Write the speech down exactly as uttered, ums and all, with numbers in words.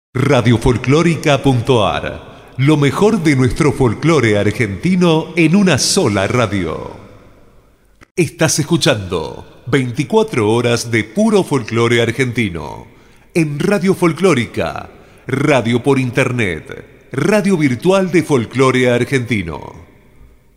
Radiofolclórica.ar. Lo mejor de nuestro folclore argentino en una sola radio. Estás escuchando veinticuatro horas de puro folclore argentino. En Radio Folclórica, radio por internet, radio virtual de folclore argentino.